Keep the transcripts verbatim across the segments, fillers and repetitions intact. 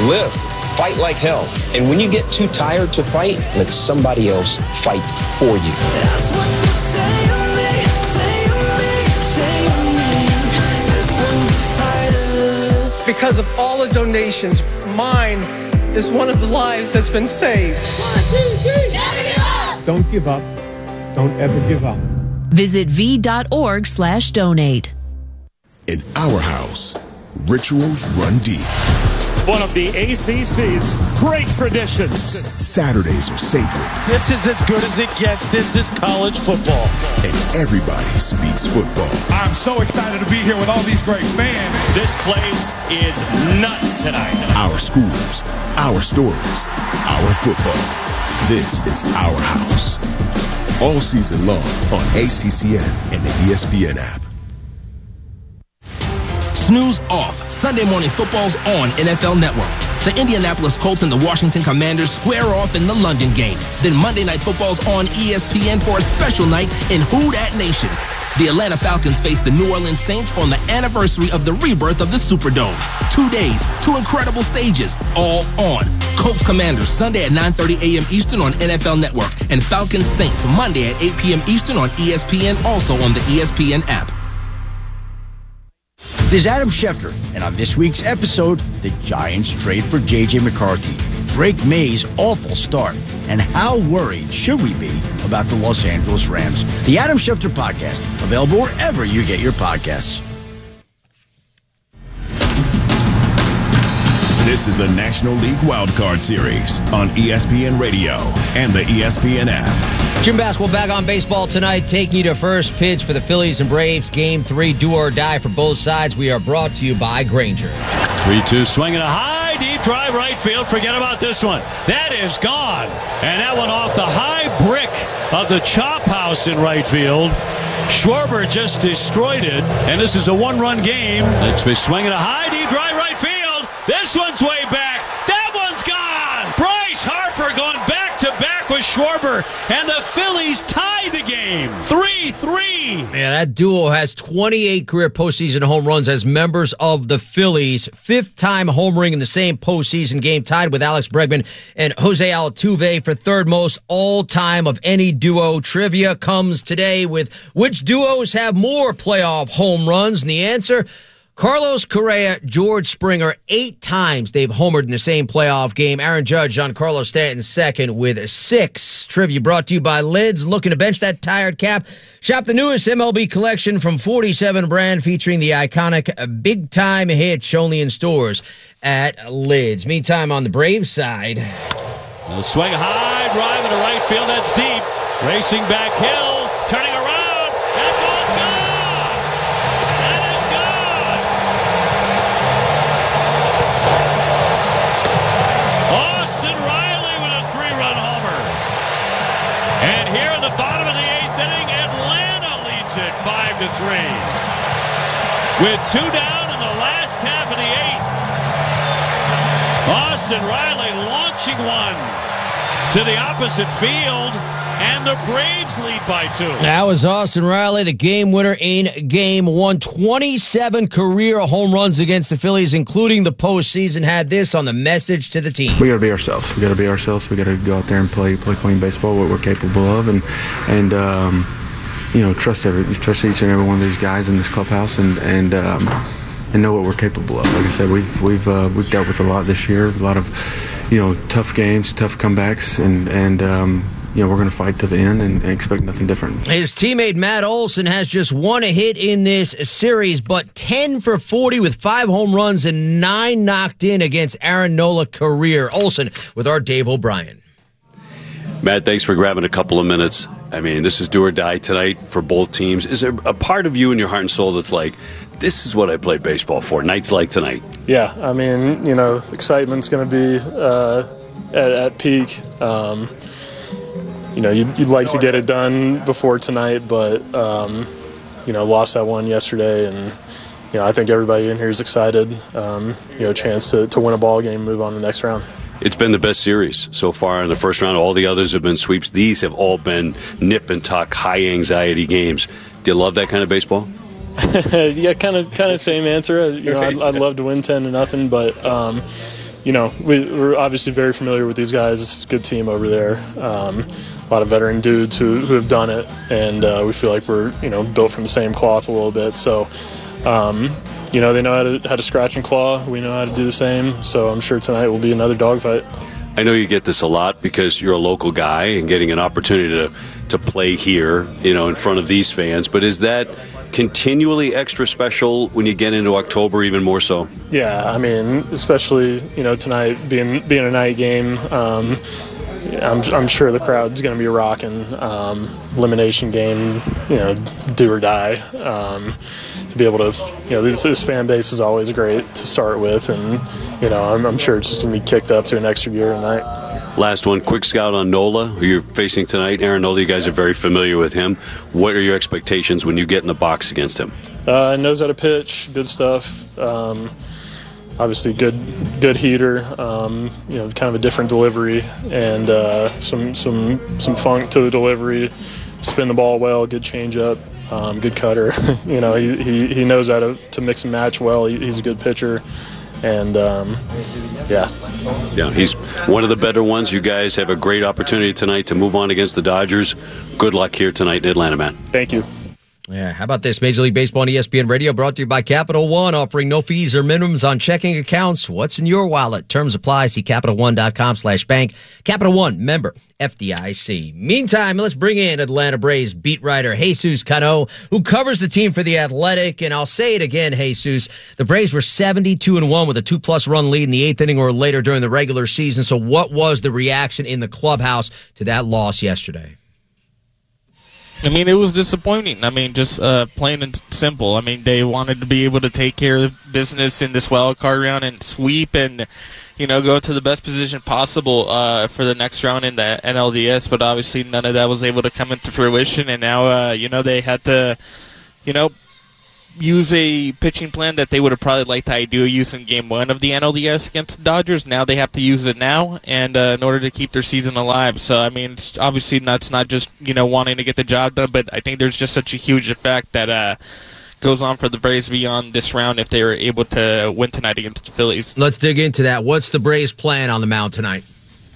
live, fight like hell. And when you get too tired to fight, let somebody else fight for you. That's what you say to me, say to me, say to me. This one's a fighter. Because of all the donations, mine is one of the lives that's been saved. One, two, three. Never give up. Don't give up. Don't ever give up. Visit v.org slash donate. In our house, rituals run deep. One of the A C C's great traditions. Saturdays are sacred. This is as good as it gets. This is college football. And everybody speaks football. I'm so excited to be here with all these great fans. This place is nuts tonight. Our schools, our stories, our football. This is our house. All season long on A C C N and the E S P N app. Snooze off. Sunday morning football's on N F L Network. The Indianapolis Colts and the Washington Commanders square off in the London game. Then Monday Night Football's on E S P N for a special night in Who Dat Nation. The Atlanta Falcons face the New Orleans Saints on the anniversary of the rebirth of the Superdome. Two days, two incredible stages, all on. Colts Commanders Sunday at nine thirty a.m. Eastern on N F L Network. And Falcons Saints Monday at eight p.m. Eastern on E S P N, also on the E S P N app. This is Adam Schefter, and on this week's episode, the Giants trade for J J. McCarthy, Drake May's awful start, and how worried should we be about the Los Angeles Rams. The Adam Schefter Podcast, available wherever you get your podcasts. This is the National League Wildcard Series on E S P N Radio and the E S P N app. Jim Basketball back on baseball tonight, taking you to first pitch for the Phillies and Braves. Game three, do or die for both sides. We are brought to you by Grainger. three two swinging a high, deep drive right field. Forget about this one. That is gone. And that one off the high brick of the chop house in right field. Schwarber just destroyed it. And this is a one-run game. It's been swinging a high, deep drive right field. This one's way back. That one's gone. Bryce Harper going back-to-back with Schwarber. And the Phillies tie the game. three three. Yeah, that duo has twenty-eight career postseason home runs as members of the Phillies. Fifth time homering in the same postseason game, tied with Alex Bregman and Jose Altuve for third most all-time of any duo. Trivia comes today with which duos have more playoff home runs? And the answer, Carlos Correa, George Springer, eight times they've homered in the same playoff game. Aaron Judge, Giancarlo Stanton second with six. Trivia brought to you by Lids. Looking to bench that tired cap? Shop the newest M L B collection from forty-seven brand featuring the iconic Big Time Hitch, only in stores at Lids. Meantime, on the Braves side, a swing high, drive into right field. That's deep. Racing back hill, turning around. Five to three. With two down in the last half of the eighth. Austin Riley launching one to the opposite field, and the Braves lead by two. That was Austin Riley, the game winner in game one. twenty-seven career home runs against the Phillies, including the postseason. Had this on the message to the team. We got to be ourselves. We got to be ourselves. We got to go out there and play play clean baseball, what we're capable of, and and um, you know, trust every trust each and every one of these guys in this clubhouse, and and um, and know what we're capable of. Like I said, we've we've uh, we've dealt with a lot this year, a lot of you know tough games, tough comebacks, and and um, you know we're going to fight to the end and, and expect nothing different. His teammate Matt Olson has just one hit in this series, but ten for forty with five home runs and nine knocked in against Aaron Nola career. Olson with our Dave O'Brien. Matt, thanks for grabbing a couple of minutes. I mean, this is do or die tonight for both teams. Is there a part of you in your heart and soul that's like, this is what I play baseball for, nights like tonight? Yeah, I mean, you know, excitement's going to be uh, at, at peak. Um, you know, you'd, you'd like to get it done before tonight, but, um, you know, lost that one yesterday, and, you know, I think everybody in here is excited, um, you know, chance to, to win a ball game and move on to the next round. It's been the best series so far in the first round. All the others have been sweeps. These have all been nip and tuck, high-anxiety games. Do you love that kind of baseball? yeah, kind of kind of same answer. You know, I'd, I'd love to win ten to nothing, but, um, you know, we, we're obviously very familiar with these guys. It's a good team over there. Um, a lot of veteran dudes who, who have done it, and uh, we feel like we're, you know, built from the same cloth a little bit. So, um, you know, they know how to, how to scratch and claw. We know how to do the same. So I'm sure tonight will be another dogfight. I know you get this a lot because you're a local guy and getting an opportunity to, to play here, you know, in front of these fans. But is that continually extra special when you get into October, even more so? Yeah, I mean, especially, you know, tonight being being a night game, um, I'm, I'm sure the crowd's going to be rocking. Um, elimination game, you know, do or die. Um, to be able to, you know, this, this fan base is always great to start with, and, you know, I'm, I'm sure it's just going to be kicked up to an extra gear tonight. Last one, quick scout on Nola, who you're facing tonight. Aaron Nola, you guys are very familiar with him. What are your expectations when you get in the box against him? Uh, knows how to pitch, good stuff. Um, obviously, good good heater. Um, you know, kind of a different delivery, and uh, some some some funk to the delivery. Spin the ball well, good changeup, um, good cutter. you know, he, he he knows how to, to mix and match well. He, he's a good pitcher. And, um, yeah. Yeah, he's one of the better ones. You guys have a great opportunity tonight to move on against the Dodgers. Good luck here tonight in Atlanta, man. Thank you. Yeah, how about this? Major League Baseball and E S P N Radio brought to you by Capital One, offering no fees or minimums on checking accounts. What's in your wallet? Terms apply. See Capital One dot com slash bank. Capital One, member F D I C. Meantime, let's bring in Atlanta Braves beat writer Jesus Cano, who covers the team for The Athletic. And I'll say it again, Jesus, the Braves were seventy-two and one with a two-plus run lead in the eighth inning or later during the regular season. So what was the reaction in the clubhouse to that loss yesterday? I mean, it was disappointing. I mean, just uh, plain and simple. I mean, they wanted to be able to take care of business in this wild card round and sweep and, you know, go to the best position possible uh, for the next round in the N L D S. But obviously, none of that was able to come into fruition. And now, uh, you know, they had to, you know, use a pitching plan that they would have probably liked to ideally use in game one of the N L D S against the Dodgers. Now they have to use it now, and uh, in order to keep their season alive. So, I mean, it's obviously not, it's not just, you know, wanting to get the job done, but I think there's just such a huge effect that uh, goes on for the Braves beyond this round if they were able to win tonight against the Phillies. Let's dig into that. What's the Braves' plan on the mound tonight?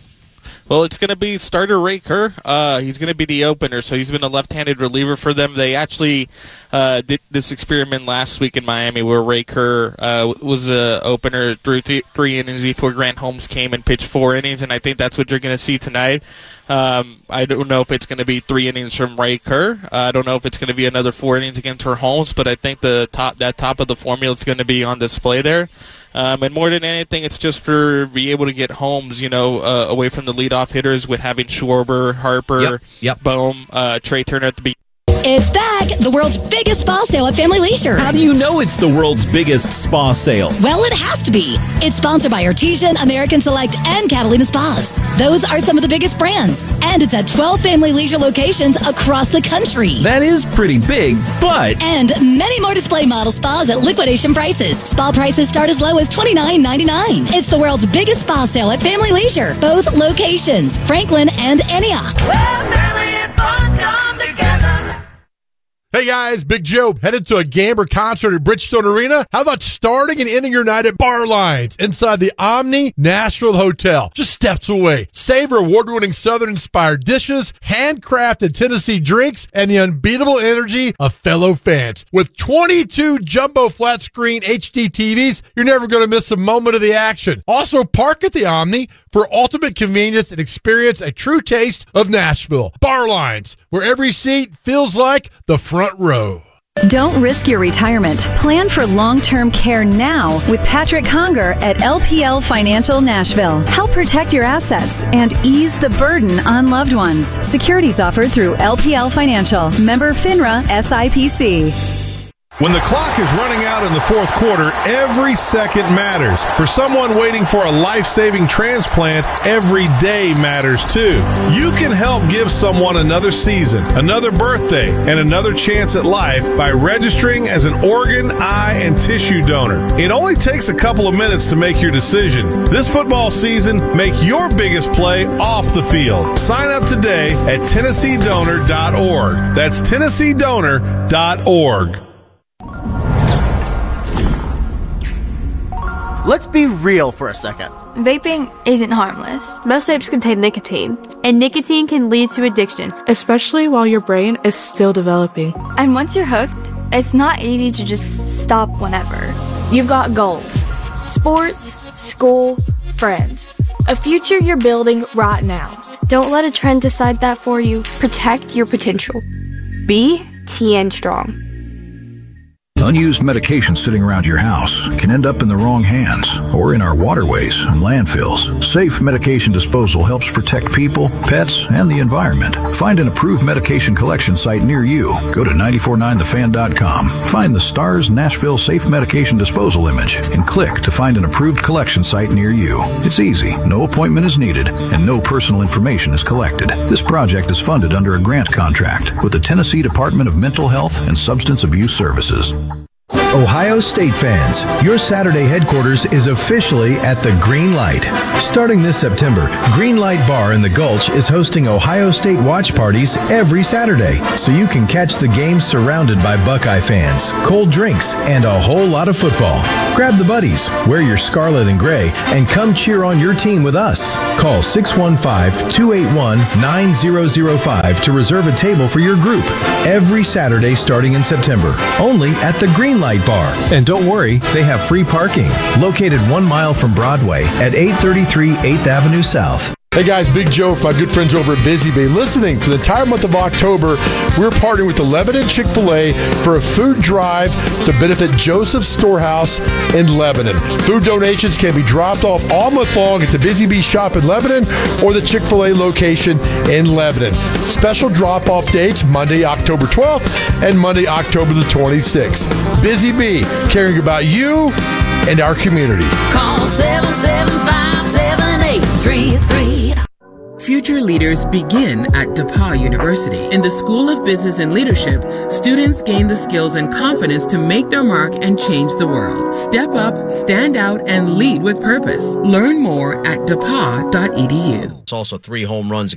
Well, it's going to be starter Ray Kerr. Uh, he's going to be the opener, so he's been a left-handed reliever for them. They actually uh, did this experiment last week in Miami where Ray Kerr uh, was an opener through th- three innings before Grant Holmes came and pitched four innings, and I think that's what you're going to see tonight. Um, I don't know if it's going to be three innings from Ray Kerr. Uh, I don't know if it's going to be another four innings against her Holmes, but I think the top that top of the formula is going to be on display there. Um, and more than anything, it's just for be able to get Holmes, you know, uh, away from the leadoff hitters with having Schwarber, Harper, yep, yep. Bohm, uh, Trey Turner at the beginning. It's back! The world's biggest spa sale at Family Leisure. How do you know it's the world's biggest spa sale? Well, it has to be. It's sponsored by Artesian, American Select, and Catalina Spas. Those are some of the biggest brands. And it's at twelve Family Leisure locations across the country. That is pretty big, but... And many more display model spas at liquidation prices. Spa prices start as low as twenty-nine ninety-nine. It's the world's biggest spa sale at Family Leisure. Both locations, Franklin and Antioch. Well, family and fun come together. Hey guys, Big Joe, headed to a game or concert at Bridgestone Arena? How about starting and ending your night at Bar Lines inside the Omni Nashville Hotel, just steps away? Savor award-winning Southern-inspired dishes, handcrafted Tennessee drinks, and the unbeatable energy of fellow fans. With twenty-two jumbo flat-screen H D T Vs, you're never going to miss a moment of the action. Also, park at the Omni for ultimate convenience and experience a true taste of Nashville. Bar Lines, where every seat feels like the front row. Don't risk your retirement. Plan for long-term care now with Patrick Conger at L P L Financial Nashville. Help protect your assets and ease the burden on loved ones. Securities offered through L P L Financial. Member FINRA S I P C. When the clock is running out in the fourth quarter, every second matters. For someone waiting for a life-saving transplant, every day matters too. You can help give someone another season, another birthday, and another chance at life by registering as an organ, eye, and tissue donor. It only takes a couple of minutes to make your decision. This football season, make your biggest play off the field. Sign up today at Tennessee Donor dot org. That's Tennessee Donor dot org. Let's be real for a second. Vaping isn't harmless. Most vapes contain nicotine, and nicotine can lead to addiction, especially while your brain is still developing. And once you're hooked, it's not easy to just stop whenever. You've got goals, sports, school, friends, a future you're building right now. Don't let a trend decide that for you. Protect your potential. Be T N Strong. Unused medication sitting around your house can end up in the wrong hands or in our waterways and landfills. Safe medication disposal helps protect people, pets, and the environment. Find an approved medication collection site near you. Go to nine four nine the fan dot com. Find the STARS Nashville Safe Medication Disposal image and click to find an approved collection site near you. It's easy, no appointment is needed, and no personal information is collected. This project is funded under a grant contract with the Tennessee Department of Mental Health and Substance Abuse Services. Ohio State fans, your Saturday headquarters is officially at the Green Light. Starting this September, Green Light Bar in the Gulch is hosting Ohio State watch parties every Saturday, so you can catch the game surrounded by Buckeye fans, cold drinks, and a whole lot of football. Grab the buddies, wear your scarlet and gray, and come cheer on your team with us. Call six one five, two eight one, nine zero zero five to reserve a table for your group every Saturday starting in September, only at the Green Light Bar. And don't worry, they have free parking, located one mile from Broadway at eight thirty-three eighth Avenue South. Hey guys, Big Joe from my good friends over at Busy Bee. Listening, for the entire month of October, we're partnering with the Lebanon Chick-fil-A for a food drive to benefit Joseph's Storehouse in Lebanon. Food donations can be dropped off all month long at the Busy Bee shop in Lebanon or the Chick-fil-A location in Lebanon. Special drop-off dates, Monday, October twelfth and Monday, October the twenty-sixth. Busy Bee, caring about you and our community. Call seven seven five, seven eight three three. Future leaders begin at DePauw University. In the School of Business and Leadership, students gain the skills and confidence to make their mark and change the world. Step up, stand out, and lead with purpose. Learn more at depaw dot e d u. It's also three home runs